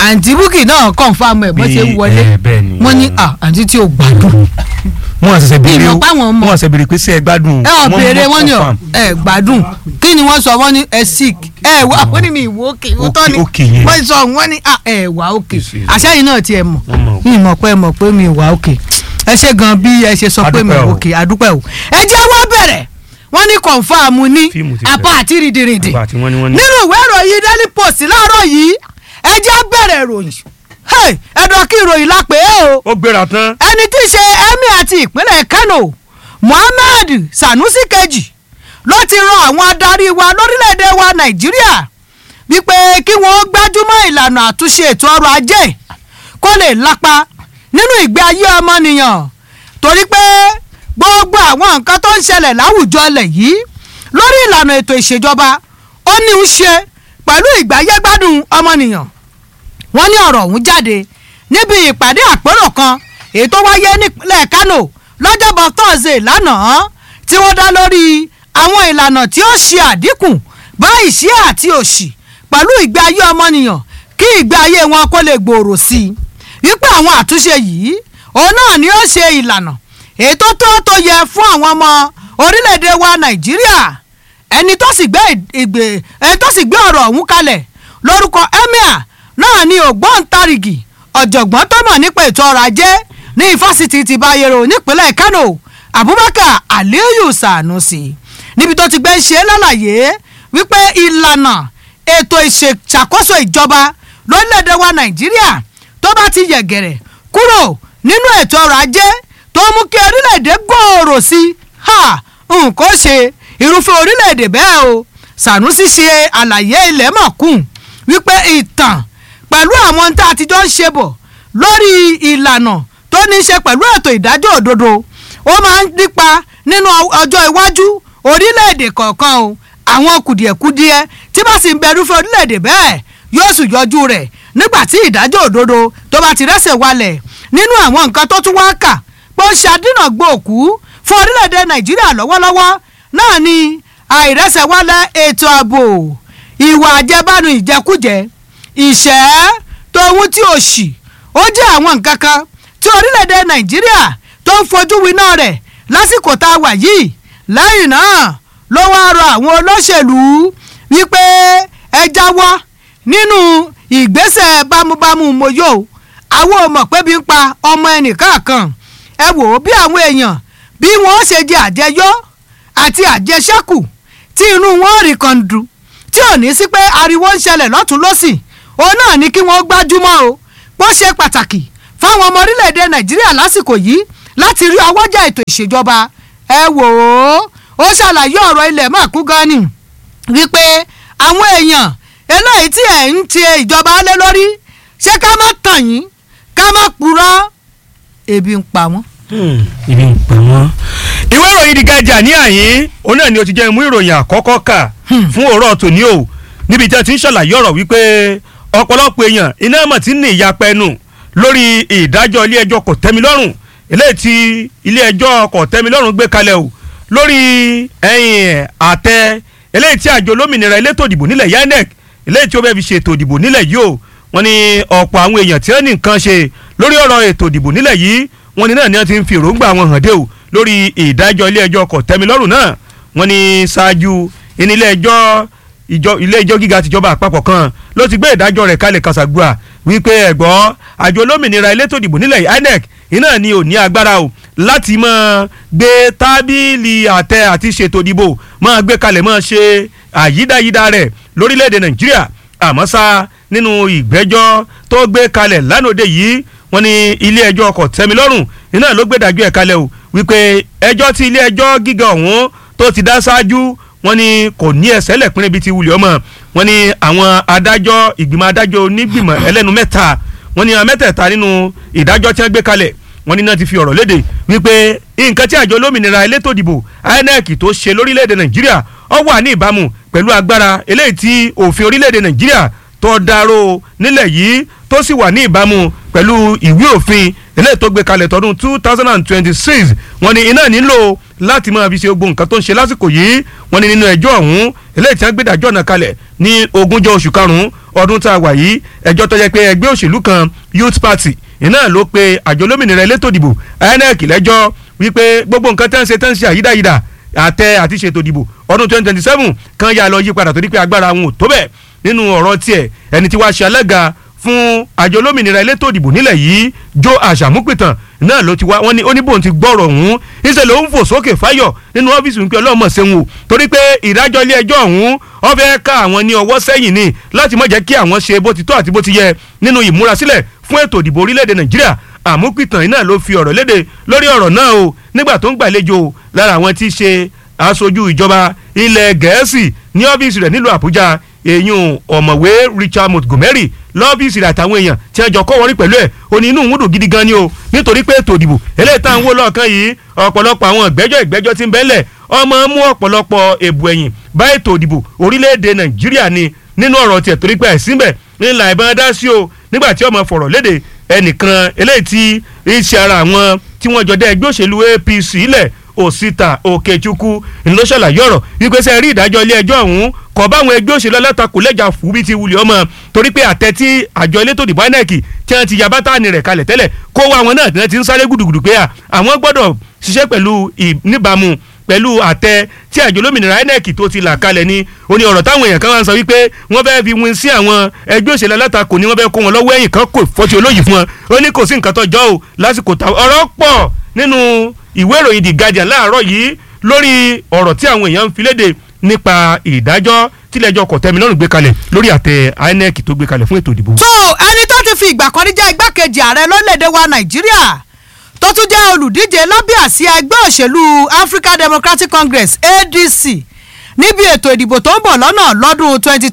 àǹtí Bukky náà confam ẹ̀ bọ́ ṣe ń wọlé wọ́n ní àǹtí tí ò gbádùn. wọ́n ṣẹ̀ṣẹ̀ béèrè pé ṣé ẹ gbádùn. ẹ béèrè wọ́n ní ẹ gbádùn kí ni wọ́n sọ wọ́n ní ẹ sick ẹ wà wọ́n ní mi ìwò òkè òótọ́ ni wọ́n sọ wọ́n ní ẹ wà òkè àṣẹyìn náà tiẹ̀ mọ̀ mi mọ̀ pé mi wà òkè ẹ ṣe gan bí ẹ ṣe sọ pé mi wà òkè àdúpẹ́ o ẹ jẹ́ wọ́n bẹ̀rẹ̀ wọ́n ní confam ní apá àti rìndìrìndì nínú ìwé ìròyìn Daily Post láàárọ̀ yìí ẹ jẹ́ bẹ̀rẹ̀ ìròyìn ẹ̀dọ̀ kí ìròyìn la pè é o. ó gbéra tán. ẹni tí í ṣe emir àti ìpínlẹ̀ Kano Muhammad Sanusi kejì ló ti rán àwọn adarí wa lórílẹ̀‐èdè wa Nàìjíríà wípé kí wọ́n gbájúmọ́ ìlànà àtúnṣe ètò ọrọ̀ ajé kó lè lápa nínú ìgbé ayé ọmọnìyàn torí pé gbogbo àwọn nǹkan tó ń ṣẹlẹ̀ láwùjọ ilẹ̀ yìí lórí ìlànà ètò ìṣèjọba ó ní í ṣe pẹ̀lú ìgbáyégbádùn ọmọnìyàn. wọ́n ní ọ̀rọ̀ ọ̀hún jáde níbi ìpàdé àpérò kan èyí tó wáyé nípínlẹ̀ Kano lọ́jọ́bọ̀ Thursday lánàá tí wọ́n dá lórí àwọn ìlànà tí ó ṣe àdínkù bá ìṣẹ́ àti òṣì pẹ̀lú ìgbé ayé ọmọnìyàn kí ìgbé ayé wọn kó lè gbòòrò sí i wípé àwọn àtúnṣe yìí òun náà ni ó ṣe ìlànà èyí tó yẹ fún àwọn ọmọ orílẹ̀-èdè wa Nàìjíríà ẹni tó sì gbé ọ̀rọ̀ ọ̀hún kalẹ̀ lórúkọ emir náà ni ògbóǹtarìgì ọ̀jọ̀gbọ́n tó mọ̀ nípa ètò ọrọ̀ ajé ní ifásitì ti Bayero nípínlẹ̀ Kano Abubakar Aliyu Sanusi níbi tó ti gbé ń ṣe lálàyé wípé ìlànà ètò ìṣàkóso ìjọba lórílẹ̀‐èdè wa Nàìjíríà tó bá ti yẹ̀gẹ̀rẹ̀ kúrò nínú ètò ọrọ̀ ajé tó mú kí orílẹ̀‐èdè gbòòrò sí nǹkan ṣe irúfẹ́ orílẹ̀‐èdè bẹ́ẹ̀ o Sanusi ṣe àlàyé ilẹ̀ mọ̀kùn wípé ìtàn pẹ̀lú àwọn tá a ti jọ ń ṣe bọ̀ lórí ìlànà tó ní í ṣe pẹ̀lú ètò ìdájọ́ òdodo ó máa ń nípa nínú ọjọ́ iwájú orílẹ̀-èdè kọ̀ọ̀kan o àwọn kùdìẹ̀kudiẹ tí bá sì ń bẹ irúfẹ́ orílẹ̀-èdè bẹ́ẹ̀ yóò sì yọjú rẹ̀ nígbà tí ìdájọ́ òdodo tó bá ti rẹ́sẹ̀ walẹ̀ nínú àwọn nǹkan tó tún wá kà pé ó ṣàdínàgbò òkú fún orílẹ̀-èdè Nàìjíríà lọ́wọ́lọ́wọ́ náà ni àìrẹ́sẹ̀wálẹ̀ ètò ààbò ìwà àjẹbánu ìjẹkújẹ ìṣẹ́ tòun tí òṣì ó jẹ́ àwọn nǹkan kan tí orílẹ̀-èdè Nàìjíríà tó ń fojú winá rẹ̀ lásìkò tá a wà yìí lẹ́yìn náà ló wá rọ àwọn olóṣèlú wípé ẹ jáwọ́ nínú ìgbésẹ̀ bámúbámú moyo àwọn ò mọ̀ pé bí ń pa ọmọ ẹnìkankan ẹ wò ó bí àwọn èèyàn bí wọ́n ṣe jẹ àjẹyó àti àjẹṣẹ́kù tí inú wọn rí kan dùn tí ò ní sí pé ariwo ń ṣẹlẹ̀ lọ́tún lọ́sì òun náà ní kí wọ́n gbájúmọ́ o bó ṣe pàtàkì fáwọn ọmọ orílẹ̀-èdè Nàìjíríà lásìkò yìí láti rí ọwọ́jà ètò ìṣèjọba ẹ wò ó ṣàlàyé ọ̀rọ̀ ilẹ̀ mọ̀kú gan ni wípé àwọn èèyàn eléyìí tí ẹ̀ ń ti ìjọba lé lórí ṣé ká má tàn yín ká má purọ́ ebi ń pa wọ́n. Ebi ń pa wọ́n. Ìwé ìròyìn The Guardian ní àyín òun náà ni ó ti jẹ́ mú ìròyìn àkọ́kọ́ kà fún òórọ̀ tòní o níbi tí a ti ń ṣàlàyé ọ̀rọ̀ wípé ọ̀pọ̀lọpọ̀ èèyàn iná mọ̀ tí ń ní ìyapa ẹnu lórí ìdájọ́ ilé ẹjọ́ kòtẹ́milọ́rùn eléyìí tí ilé ẹjọ́ kòtẹ́milọ́rùn gbé kalẹ̀ o lórí àtẹ eléyìí tí àjọ olómìnira elétò ìdìbò nílẹ̀ INEC eléyìí tí ó bẹ́ẹ̀ fi ṣe ètò ìdìbò nílẹ̀ yìí o wọ́n ní ọ̀pọ̀ àwọn èèyàn tí wọ́n ní nǹkan ṣe lórí ọ̀rọ̀ ètò ìdìbò nílẹ̀ yìí wọ́n ní náà ni wọ́n ti ń fi èròǹgbà wọn hàn dé o lórí ìdájọ́ ilé ẹjọ́ kòtẹ́milọ́rùn náà wọ́n ní ṣáájú ilé ẹjọ́ gíga tìjọba àpapọ̀ kan ló ti gbé ìdájọ́ rẹ̀ kalẹ̀ kàṣàgbà wípé ẹ̀gbọ́n àjọ olómìnira elétò ìdìbò nílẹ̀ INEC iná ni ò ní agbára o láti máa gbé tábìlì àtẹ àti ṣètò ìdìbò máa gbé kalẹ̀ máa ṣe àyídáyídá rẹ̀ lórílẹ̀‐èdè Nàìjíríà àmọ́ ṣá nínú ìgbẹ́jọ́ tó gbé kalẹ̀ lánàá yìí wọ́n ní ilé ẹjọ́ kòtẹ́milọ́rùn iná ló gbé ìdájọ́ ẹ̀ kalẹ̀ o wípé ẹjọ́ tí ilé ẹjọ́ gíga ọ̀hún tó ti dá ṣáájú wọ́n ní kò ní ẹsẹ̀ lẹ́pínrẹ́ bíi ti wulẹ̀ ọmọ wọ́n ní àwọn adájọ́ ìgbìmọ̀ adájọ́ onígbìmọ̀ ẹlẹ́nu mẹ́ta wọ́n ní àwọn mẹ́tẹ̀ẹ̀ta nínú ìdájọ́ tí wọ́n gbé kalẹ̀ wọ́n ní náà ti fi ọ̀rọ̀ léde wípé nǹkan tí àjọ olómìnira elétò ìdìbò INEC tó ṣe lórílẹ̀‐èdè Nàìjíríà ó wà ní ìbámu pẹ̀lú agbára eléyìí tí òfin orílẹ̀‐èdè Nàìjíríà tó dárò nílẹ̀ yìí tó sì wà ní ìbámu pẹ̀lú ìwé òfin eléyìí tó gbé kalẹ̀ tọdún 2026 wọ́n ní iná nílò láti máa fi ṣe gbogbo nǹkan tó ń ṣe lásìkò yìí wọ́n ní nínú ẹjọ́ ọ̀hún eléyìí tí wọ́n gbé ìdájọ́ náà kalẹ̀ ní 20 oṣù karùn-ún ọdún tá a wà yìí ẹjọ́ tó jẹ́ pé ẹgbẹ́ òṣèlú kan Youth Party iná ló pe àjọ olómìnira elétò ìdìbò INEC lẹ́jọ́ wípé gbogbo nǹkan tẹ́ ń ṣe àyídáyídà àtẹ àti ṣètò ìdìbò ọdún 2027 kan yà lọ yí padà torí pé agbára wọn ò tó bẹ́ẹ̀ nínú ọ̀rọ̀ tiẹ̀ ẹni tí wàá ṣe alága fún àjọ olómìnira elétò ìdìbò nílẹ̀ yìí Joe Àṣàmúpìtàn náà ló ti wá wọn ní oníbòun ti gbọ́rọ̀ ọ̀hún ìṣẹ̀lẹ̀ òun fò sókè fáyọ̀ nínú ọ́fíìsì wípé ọlọ́mọ ṣeun o torí pé ìdájọ́ ilé ẹjọ́ ọ̀hún ó fẹ́ ká àwọn ní ọwọ́ sẹ́yìn ni láti má jẹ́ kí àwọn ṣe bó ti tọ́ àti bó ti yẹ nínú ìmúrasílẹ̀ fún ètò ìdìbò orílẹ̀-èdè Nàìjíríà Àmúpìtàn náà ló fi ọ̀rọ̀ léde lórí ọ̀rọ̀ náà o nígbà tó ń gbàlejò lára àwọn tí í ṣe aṣojú ìjọba ilẹ̀ Gẹ̀ẹ́sì ní ọ́fíìsì rẹ̀ nílùú Àbújá èyún ọ̀mọ̀wé Richard Montgomery lọ́fíìsì rẹ̀ àtàwọn èèyàn tí wọ́n jọ kọ́ wọrí pẹ̀lú ẹ̀ ó ní inú òun dùn gidi gan ni o nítorí pé ètò ìdìbò eléyìí tá à ń wò lọ́ọ̀kan yìí ọ̀pọ̀lọpọ̀ àwọn ìgbẹ́jọ́ tí ń bẹ́lẹ̀ ọmọ mú ọ̀pọ̀lọpọ̀ èbù ẹ̀yìn bá ètò ìdìbò orílẹ̀-èdè Nàìjíríà ni nínú ọ̀rọ̀ tiẹ̀ torí pé àìsínbẹ̀ ńlá ìbọn dá sí o nígbà tí ọmọ fọ̀rọ̀ léde ẹnìkan eléyìí tí iṣẹ́ ara àwọn tí wọ́n jọ dá ẹgbẹ́ òṣèlú APC ilẹ̀ Osita Okechukwu ló ṣàlàyé ọ̀rọ̀ wípé sẹ́ rí ìdájọ́ ilé ẹjọ́ ọ̀hún kọ̀ báwọn ẹgbẹ́ òṣèlú alátakò lẹ́jà fún bí ti wulẹ̀ ọmọ torí pé àtẹ tí àjọ elétò ìdìbò INEC tí wọ́n ti ya bátànì rẹ̀ kalẹ̀ tẹ́lẹ̀ kó wá àwọn náà tí wọ́n ti ń sáré gùdùgùdù pé àwọn gbọ́dọ̀ ṣiṣẹ́ pẹ̀lú níbàámu pẹ̀lú àtẹ tí àjọ olómìnira INEC tó ti là kalẹ̀ ni ó ní ọ̀rọ̀ táwọn èèyàn kan wá ń sọ wípé wọ́n fẹ́ fi win sí àwọn ẹgbẹ́ òṣèlú alátakò ni wọ́n fẹ́ kó wọn lọ́wọ́ ẹ̀yìn kan kò fọ́tí olóyìí fún wọn ó ní kò sí nǹkan tó jọ ò lásìkò ọ̀rọ̀ pọ̀ nínú ìwé ìròyìn The Guardian láàárọ̀ yìí lórí ọ̀rọ̀ tí àwọn èèyàn ń fi léde nípa ìdájọ́ tílẹ̀ẹjọ́ kòtẹ́milọ́rùn gbé kalẹ̀ lórí àtẹ INEC tó gbé kalẹ̀ fún ètò ìdìbò. tó ẹni tó ti fi ìgbà kan rí jẹ́ igbákejì ààrẹ lórílẹ̀‐èdè wa Nàìjíríà tó tún jẹ́ olùdíje lábẹ́ àsíá ẹgbẹ́ òṣèlú African Democratic Congress ADC níbi ètò ìdìbò tó ń bọ̀ lọ́nà lọ́dún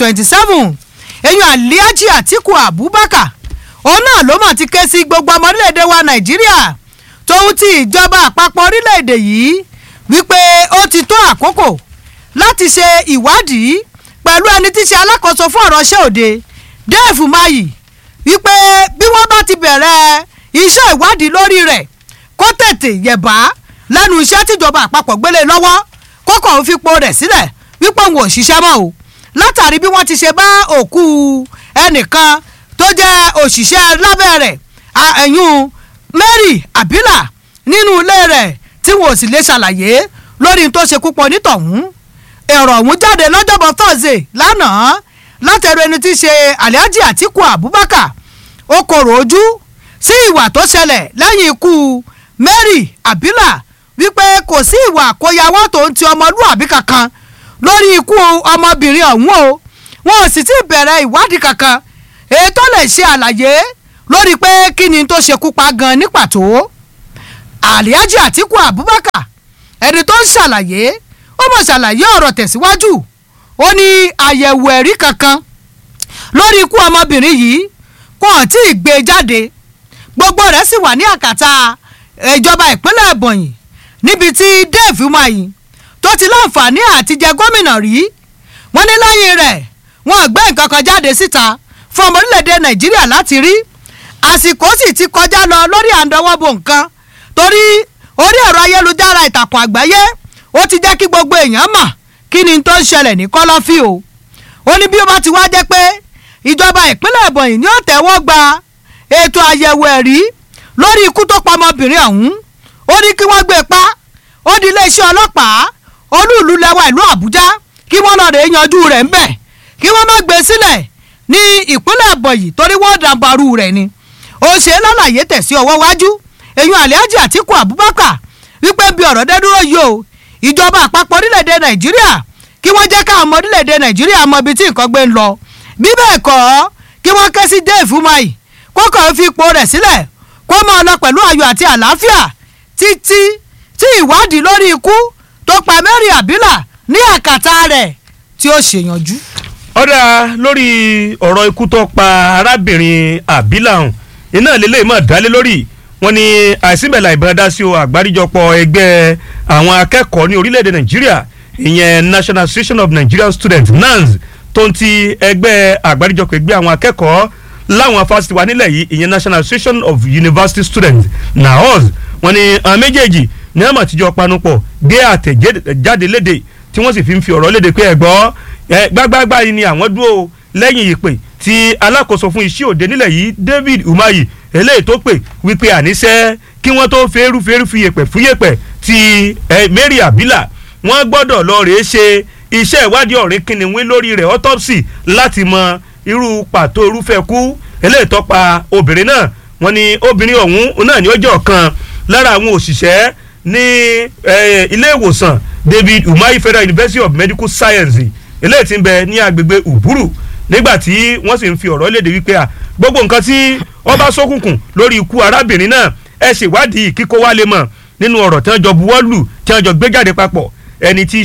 2027 èyàn Alhaji Atiku Abubakar òun náà ló mà ti ké sí gbogbo ọmọ orílẹ̀‐èdè wa Nàìjíríà tóun ti ìjọba àpapọ̀ orílẹ̀‐èdè yìí wípé ó ti tó àkókò láti ṣe ìwádìí pẹ̀lú ẹni tí ṣe alákòóso fún ọ̀rọ̀ iṣẹ́ òde Dave Umahi wípé bí wọ́n bá ti bẹ̀rẹ̀ iṣẹ́ ìwádìí lórí rẹ̀ kó tètè yẹ̀bá lẹ́nu iṣẹ́ tíjọba àpapọ̀ gbélé lọ́wọ́ kókò òun fipò rẹ̀ sílẹ̀ wípé òun ò ṣiṣẹ́ mọ́ o látàrí bí wọ́n ti ṣe bá òkú ẹnìkan tó jẹ́ òṣìṣẹ́ lábẹ́ rẹ̀ ẹ̀yún Mary Abila nínú ilé rẹ̀ tí wọn ò sì lè ṣàlàyé lórí tó ṣe kúpọ̀ nítọ̀hún ẹ̀rọ ọ̀hún jáde lọ́jọ́bọ̀ Thursday lánàá látẹ̀rọ ẹni tí í ṣe Alhaji Atiku Abubakar ó korò ojú sí ìwà tó ṣẹlẹ̀ lẹ́yìn ikú Mary Abila wípé kò sí ìwà àkóyawọ́ tó ń ti ọmọlúàbí kankan lórí ikú ọmọbìnrin ọ̀hún o wọn ò sì ti bẹ̀rẹ̀ ìwádìí kankan èyí tó lè ṣe àlàyé lórí pé kí ni tó ṣekú pa gan ní pàtó Alhaji Atiku Abubakar ẹni tó ń ṣàlàyé ó mọ̀ ṣàlàyé ọ̀rọ̀ tẹ̀síwájú ó ní àyẹ̀wò ẹ̀rí kankan lórí ikú ọmọbìnrin yìí kò tí ì gbé jáde gbogbo rẹ̀ sì wà ní àkàtà ìjọba ìpínlẹ̀ Ebonyi níbi tí Dave Umahi tó ti láǹfààní àti jẹ gómìnà rí wọ́n ní lẹ́yìn rẹ̀ wọ́n gbé nǹkan kan jáde síta fún ọmọ orílẹ̀-èdè Nàìjíríà láti rí àsìkò sì ti kọjá lọ lórí àǹdọ́wọ́bò nǹkan torí orí ẹ̀rọ ayélujára ìtàkùn àgbáyé ó ti jẹ́ kí gbogbo èèyàn mọ̀ kí ni tó ń ṣẹlẹ̀ ní kọ́lọ́fì o ó ní bí ó bá ti wá jẹ́ pé ìjọba ìpínlẹ̀ Ebonyi ni ó tẹ́wọ́ gba ètò àyẹ̀wò ẹ̀rí lórí ikú tó pa ọmọbìnrin ọ̀hún ó ní kí wọ́n gbé e pa ó di iléeṣẹ́ ọlọ́pàá olúùlú lẹ́wà ìlú Àbújá kí wọ́n lọ́ọ́ rẹ̀ yanjú rẹ̀ ńbẹ̀ kí wọ́n má gbé e sílẹ̀ ní ìpínlẹ̀ Ebonyi torí wọ́n dàbàrú rẹ̀ ni ó ṣe lálàyé tẹ̀sí ọwọ́ wájú èyàn Alhaji Atiku Abubakar wípé bí ọ̀rọ̀ dé dúró yìí o ìjọba àpapọ̀ orílẹ̀-èdè Nàìjíríà kí wọ́n jẹ́ káwọn ọmọ orílẹ̀-èdè Nàìjíríà mọ ibi tí nǹkan gbé ń lọ bí bẹ́ẹ̀ kọ́ kí wọ́n ké sí Dave Umahi kókò fi ipò rẹ̀ sílẹ̀ kó máa lọ pẹ̀lú ayọ̀ àti àlàáfíà títí tí ìwádìí lórí ikú tó pa Mary Abila ní àkàtà rẹ̀ tí ó ṣèyànjú. ọ̀dà lórí ọ̀rọ̀ ikú tó pa arábìnrin Abila hàn iná lélẹ́yìn mọ̀ dálé lórí wọ́n ní àìsínbẹ̀là ìbáradá sí o àgbáríjọpọ̀ ẹgbẹ́ àwọn akẹ́kọ̀ọ́ ní orílẹ̀-èdè Nàìjíríà ìyẹn National Association of Nigerian Students NANS tó ń ti ẹgbẹ́ àgbáríjọpọ̀ ẹgbẹ́ àwọn akẹ́kọ̀ọ́ láwọn fásitì wa nílẹ̀ yìí ìyẹn National Association of University Students NAOS wọ́n ní àwọn méjèèjì ní àmọ̀ àtijọ́ panupọ̀ gbé àtẹ̀jáde léde tí wọ́n sì fi ń fi ọ̀rọ̀ léde pé ẹ̀gbọ́ gbágbágbá yìí ni àwọn dúró lẹ́yìn ìpè tí alákòóso fún iṣẹ́ òde nílẹ̀ yìí David Umahi eléyìí tó pè wípé àníṣe kí wọ́n tó fẹ́rú fúyẹ̀pẹ̀ ti Mary Abila wọ́n gbọ́dọ̀ lọ rèé ṣe iṣẹ́ ìwádìí ọ̀rìn kìnìún lórí rẹ̀ autopsy láti mọ irú pàtó irúfẹ́ kú eléyìí tó pa obìnrin náà. wọ́n ní obìnrin ọ̀hún náà ni ó jẹ́ ọ̀kan lára àwọn òṣìṣẹ́ ní ilé ìwòsàn David Umahi Federal University of Medical Science eléyìí tí ń bẹ ní agbègbè Uburu nígbà tí wọ́n sì ń fi ọ̀rọ̀ léde wípé gbogbo nǹkan tí wọ́n bá ṣókùnkùn lórí ikú arábìnrin náà ẹ ṣèwádìí kíkó wá lè mọ̀ nínú ọ̀rọ̀ tí wọ́n jọ buwọ́lù tí wọ́n jọ gbé jáde papọ̀ ẹni tí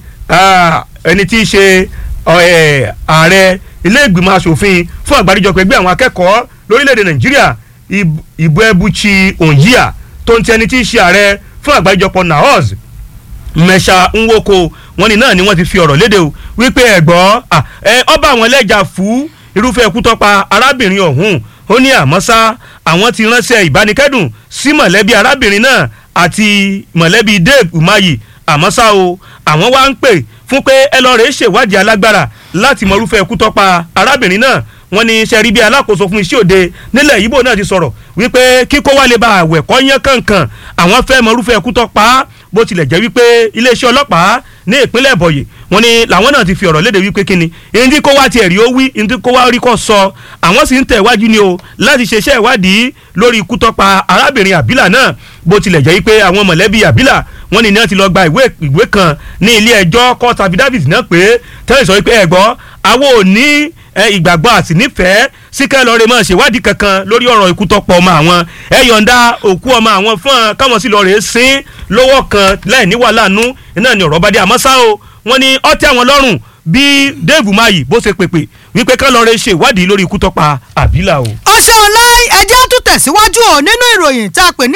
í ṣe ààrẹ ilé ìgbìmọ̀ asòfin fún àgbáríjọpọ̀ ẹgbẹ́ àwọn akẹ́kọ̀ọ́ lórílẹ̀‐èdè Nàìjíríà Ibuebuchi Onyia tó ń ti ẹni tí í ṣe ààrẹ fún àgbáríjọpọ̀ NAOS Mẹ́ṣà Nwoko wọ́n ní náà ni wọ́n ti fi ọ̀rọ̀ léde o wípé ẹ̀gbọ́n ọba àwọn ẹlẹ́jà fún irúfẹ́ ikú tó pa arábìnrin ọ̀hún ó ní àmọ́ ṣá àwọn ti ránṣẹ́ ìbánikẹ́dùn sí mọ̀lẹ́bí arábìnrin náà àti mọ̀lẹ́bí Dave Umahi àmọ́ ṣá o àwọn wá ń pè fún pé ẹ lọ rèé ṣèwádìí alágbára láti mọ irúfẹ́ ikú tó pa arábìnrin náà. wọ́n ní sẹ́rí bí alákòóso fún iṣẹ́ òde nílẹ̀ Ìgbò náà ti sọ̀rọ̀ wípé kíkó wá lè ba àwẹ̀ kọ́ yán kankan àwọn fẹ́ mọ irúfẹ́ ikú tó pa á bó tilẹ̀ jẹ́ wípé iléeṣẹ́ ọlọ́pàá ní ìpínlẹ̀ Ìbọ̀yè wọ́n ní làwọn náà ti fi ọ̀rọ̀ léde wípé kíni ìdí kó wá tiẹ̀ rí ó wí ìdí kó wá rí kó sọ àwọn sì ń tẹ̀ wájú ni o láti ṣe iṣẹ́ ìwádìí lórí ikú tó pa arábìnrin Abila náà bó tilẹ̀ jẹ́ wípé àwọn mọ̀lẹ́bí Abila wọ́n ní náà ti lọ gba ìwé kan ní ilé ẹjọ́ court affidavit náà pé tẹ́lẹ̀ sọ wípé ẹ̀gbọ́n àwọn ò ní ìgbàgbọ́ àti nífẹ̀ẹ́ síkẹ́ lọ́ọ́rẹ́ máa ṣèwádìí kankan lórí ọ̀rọ̀ ikú tó pa ọmọ àwọn ẹ yọ̀ǹda òkú ọmọ àwọn fún ọ káwọn sì lọ́ọ́rẹ́ sín lọ́wọ́ kan láì ní wàhálà nú iná ni ọ̀rọ̀ bá dé àmọ́ ṣá o wọ́n ní ọtí àwọn lọ́rùn bí Dave Umahi bó ṣe pèpè wípé ká lọ́ọ́rẹ́ ṣe ìwádìí lórí ikú tó pa Abila o. ọ̀sẹ̀ ọ̀la ẹjẹ́ tún tẹ̀síwájú nínú ìròyìn tá a pè ní